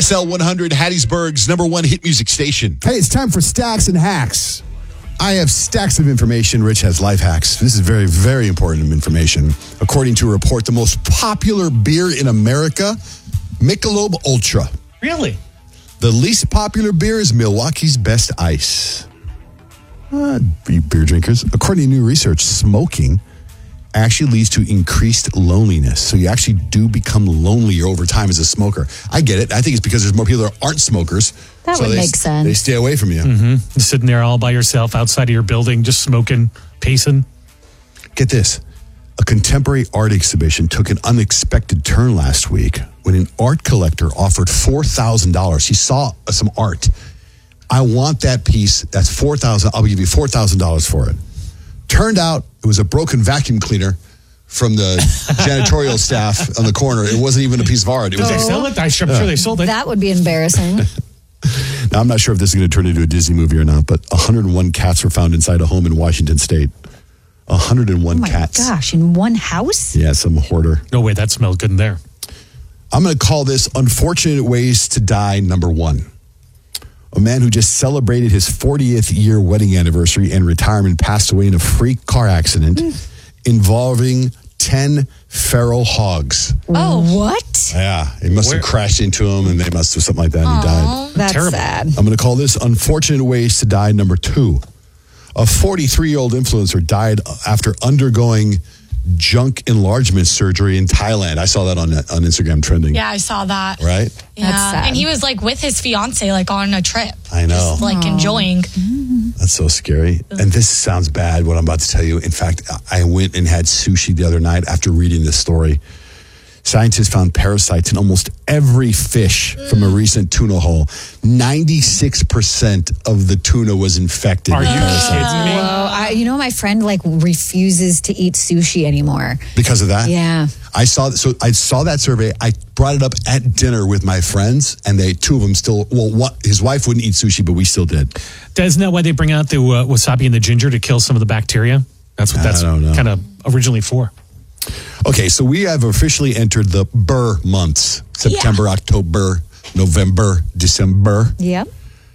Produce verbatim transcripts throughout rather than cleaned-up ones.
S L one hundred, Hattiesburg's number one hit music station. Hey, it's time for Stacks and Hacks. I have stacks of information. Rich has life hacks. This is very, very important information. According to a report, the most popular beer in America, Michelob Ultra. Really? The least popular beer is Milwaukee's Best Ice. Uh, beer drinkers. According to new research, smoking actually leads to increased loneliness. So you actually do become lonelier over time as a smoker. I get it. I think it's because there's more people that aren't smokers. That so would they, make sense. They stay away from you. Mm-hmm. You're sitting there all by yourself outside of your building, just smoking, pacing. Get this. A contemporary art exhibition took an unexpected turn last week when an art collector offered four thousand dollars. He saw some art. I want that piece. That's four thousand dollars. I'll give you four thousand dollars for it. Turned out it was a broken vacuum cleaner from the janitorial staff on the corner. It wasn't even a piece of art. It was Did they sell it? I'm sure, I'm sure they sold it. That would be embarrassing. Now, I'm not sure if this is going to turn into a Disney movie or not, but one hundred one cats were found inside a home in Washington State. one hundred one oh my cats. gosh, in one house? Yeah, some hoarder. No way, that smelled good in there. I'm going to call this Unfortunate Ways to Die number one. A man who just celebrated his fortieth year wedding anniversary and retirement passed away in a freak car accident mm. involving ten feral hogs. Oh, what? Yeah, he must Where? have crashed into him and they must have something like that and he died. That's Terrible. sad. I'm going to call this Unfortunate Ways to Die number two. A forty-three-year-old influencer died after undergoing junk enlargement surgery in Thailand. I saw that on on Instagram trending. Yeah, I saw that. Right? Yeah. That's sad. And he was like with his fiance, like on a trip. I know. Just like Aww. enjoying. That's so scary. And this sounds bad, what I'm about to tell you. In fact, I went and had sushi the other night after reading this story. Scientists found parasites in almost every fish mm. from a recent tuna haul. ninety-six percent of the tuna was infected Are with you parasites. kidding me? Well, I, you know, my friend like refuses to eat sushi anymore. Because of that? Yeah. I saw so I saw that survey. I brought it up at dinner with my friends, and they two of them still. Well, one, his wife wouldn't eat sushi, but we still did. Isn't that why they bring out the uh, wasabi and the ginger to kill some of the bacteria? That's what that's kind of originally for. Okay, so we have officially entered the Burr months: September, yeah. October, November, December. Yep.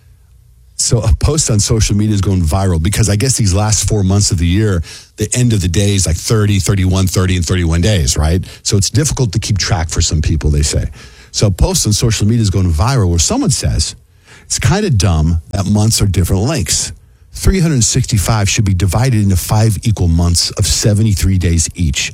So a post on social media is going viral because I guess these last four months of the year, the end of the day is like thirty, thirty-one, thirty, and thirty-one days, right? So it's difficult to keep track for some people, they say. So a post on social media is going viral where someone says, it's kind of dumb that months are different lengths. three hundred sixty-five should be divided into five equal months of seventy-three days each.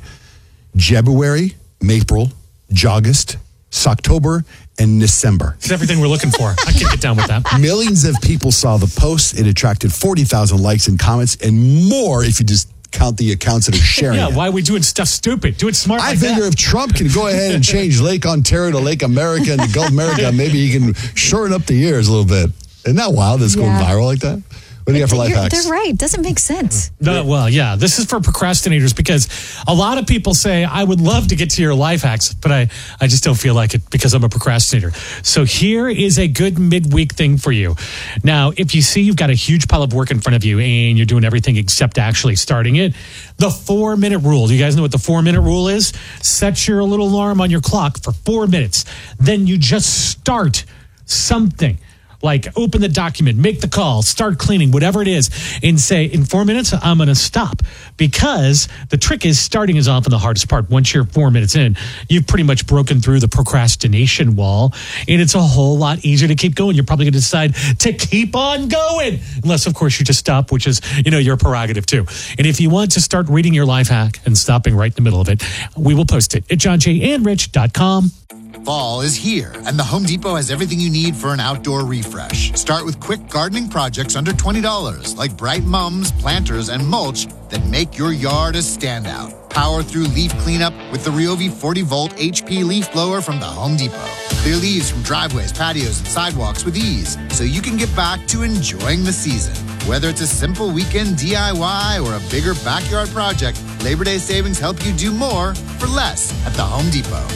January, April, August, October, and December. It's everything we're looking for. I can get down with that. Millions of people saw the post. It attracted forty thousand likes and comments and more if you just count the accounts that are sharing Yeah, it. why are we doing stuff stupid? Do it smart I like figure that. if Trump can go ahead and change Lake Ontario to Lake America and to Gulf America, maybe he can shorten up the years a little bit. Isn't that wild? It's going Yeah. viral like that? What do you got for life You're- hacks? They're right. Doesn't make sense. No, well, yeah, this is for procrastinators because a lot of people say, I would love to get to your life hacks, but I, I just don't feel like it because I'm a procrastinator. So here is a good midweek thing for you. Now, if you see you've got a huge pile of work in front of you and you're doing everything except actually starting it, the four minute rule. Do you guys know what the four minute rule is? Set your little alarm on your clock for four minutes. Then you just start something. Like open the document, make the call, start cleaning, whatever it is, and say, in four minutes, I'm going to stop. Because the trick is starting is often the hardest part. Once you're four minutes in, you've pretty much broken through the procrastination wall, and it's a whole lot easier to keep going. You're probably going to decide to keep on going. Unless, of course, you just stop, which is, you know, your prerogative too. And if you want to start reading your life hack and stopping right in the middle of it, we will post it at john j and rich dot com. Fall is here, and the Home Depot has everything you need for an outdoor refresh. Start with quick gardening projects under twenty dollars, like bright mums, planters, and mulch that make your yard a standout. Power through leaf cleanup with the Ryobi forty volt H P leaf blower from the Home Depot. Clear leaves from driveways, patios, and sidewalks with ease, so you can get back to enjoying the season. Whether it's a simple weekend D I Y or a bigger backyard project, Labor Day savings help you do more for less at the Home Depot.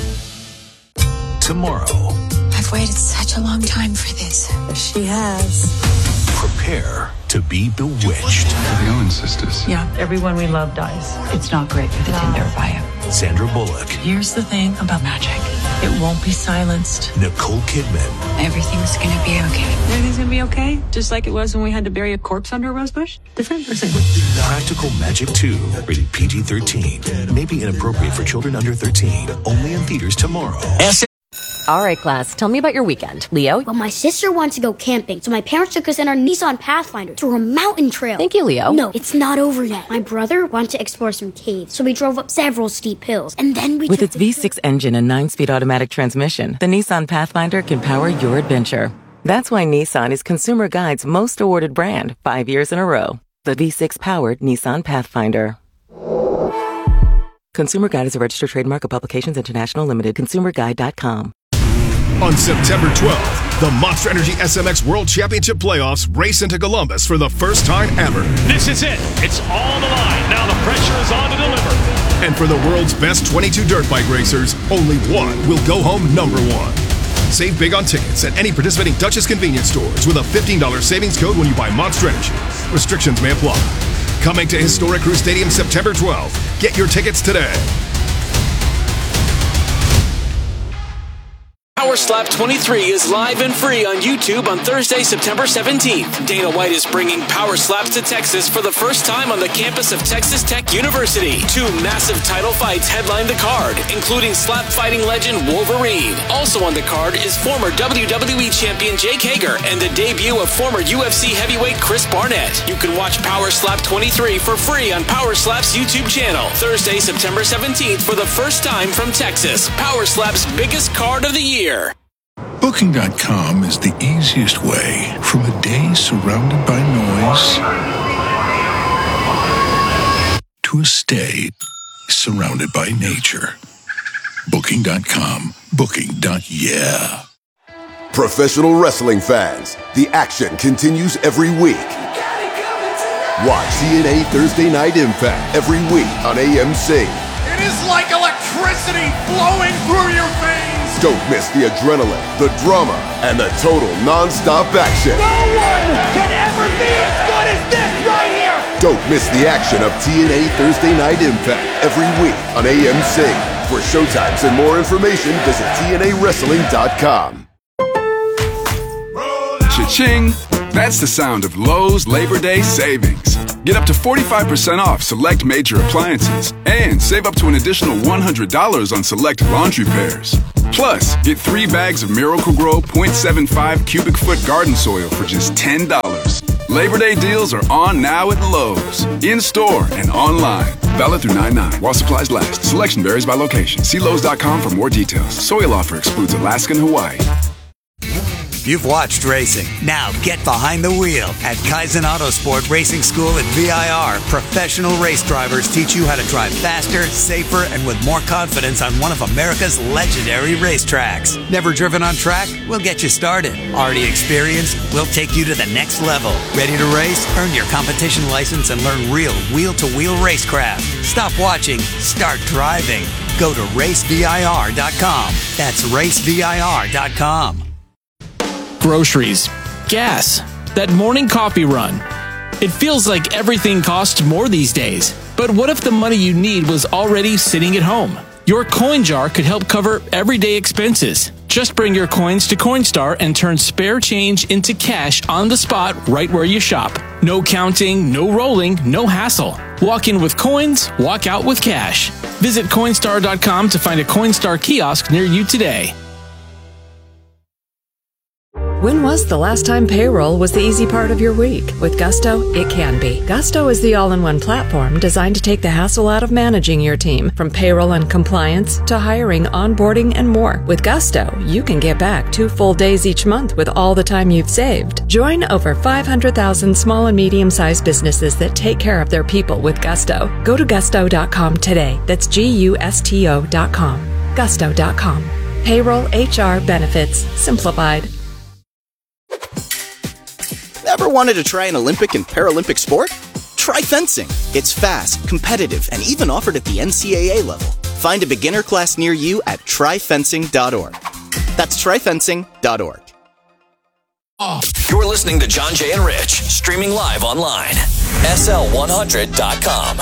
Tomorrow, I've waited such a long time for this. She has. prepare to be bewitched. The Owen sisters. Yeah, everyone we love dies. It's not great for the No. Tinder bio. Sandra Bullock, Here's the thing about magic. It won't be silenced. Nicole Kidman. Everything's gonna be okay. Everything's gonna be okay? Just like it was when we had to bury a corpse under a rose bush? Different or same? Practical Magic two, rated P G thirteen. May be inappropriate for children under thirteen. Only in theaters tomorrow. All right, class, tell me about your weekend. Leo? Well, my sister wants to go camping, so my parents took us in our Nissan Pathfinder through a mountain trail. Thank you, Leo. No, it's not over yet. My brother wanted to explore some caves, so we drove up several steep hills, and then we With took its the V six engine and nine-speed automatic transmission, the Nissan Pathfinder can power your adventure. That's why Nissan is Consumer Guide's most awarded brand five years in a row. The V six-powered Nissan Pathfinder. Consumer Guide is a registered trademark of Publications International Limited. consumer guide dot com. On September twelfth, the Monster Energy S M X World Championship Playoffs race into Columbus for the first time ever. This is it. It's all the line. Now the pressure is on to deliver. And for the world's best twenty-two dirt bike racers, only one will go home number one. Save big on tickets at any participating Duchess convenience stores with a fifteen dollars savings code when you buy Monster Energy. Restrictions may apply. Coming to Historic Crew Stadium September twelfth. Get your tickets today. Power Slap twenty-three is live and free on YouTube on Thursday, September seventeenth. Dana White is bringing Power Slaps to Texas for the first time on the campus of Texas Tech University. Two massive title fights headline the card, including slap fighting legend Wolverine. Also on the card is former W W E champion Jake Hager and the debut of former U F C heavyweight Chris Barnett. You can watch Power Slap twenty-three for free on Power Slap's YouTube channel. Thursday, September seventeenth for the first time from Texas. Power Slap's biggest card of the year. Booking dot com is the easiest way from a day surrounded by noise to a stay surrounded by nature. Booking dot com. Booking. Yeah. Professional wrestling fans, the action continues every week. Watch T N A Thursday Night Impact every week on A M C. It is like electricity flowing through your veins. Don't miss the adrenaline, the drama, and the total non-stop action. No one can ever be as good as this right here. Don't miss the action of T N A Thursday Night Impact every week on A M C. For showtimes and more information, visit T N A wrestling dot com. Cha-ching! That's the sound of Lowe's Labor Day savings. Get up to forty-five percent off select major appliances and save up to an additional one hundred dollars on select laundry pairs. Plus, get three bags of Miracle-Gro point seven five cubic foot garden soil for just ten dollars. Labor Day deals are on now at Lowe's, in-store and online. Valid through nine nine while supplies last. Selection varies by location. See Lowe's dot com for more details. Soil offer excludes Alaska and Hawaii. You've watched racing. Now get behind the wheel. At Kaizen Autosport Racing School at V I R, professional race drivers teach you how to drive faster, safer, and with more confidence on one of America's legendary racetracks. Never driven on track? We'll get you started. Already experienced? We'll take you to the next level. Ready to race? Earn your competition license and learn real wheel-to-wheel racecraft. Stop watching. Start driving. Go to race V I R dot com. That's race V I R dot com. Groceries, gas, that morning coffee run. It feels like everything costs more these days. But what if the money you need was already sitting at home? Your coin jar could help cover everyday expenses. Just bring your coins to Coinstar and turn spare change into cash on the spot right where you shop. No counting, no rolling, no hassle. Walk in with coins, walk out with cash. Visit Coinstar dot com to find a Coinstar kiosk near you today. When was the last time payroll was the easy part of your week? With Gusto, it can be. Gusto is the all-in-one platform designed to take the hassle out of managing your team, from payroll and compliance to hiring, onboarding, and more. With Gusto, you can get back two full days each month with all the time you've saved. Join over five hundred thousand small and medium-sized businesses that take care of their people with Gusto. Go to gusto dot com today. That's G U S T O dot com. gusto dot com. Payroll, H R, benefits, simplified. Ever wanted to try an Olympic and Paralympic sport? Try fencing. It's fast, competitive, and even offered at the N C A A level. Find a beginner class near you at try fencing dot org. That's try fencing dot org. You're listening to John Jay and Rich, streaming live online. S L one hundred dot com.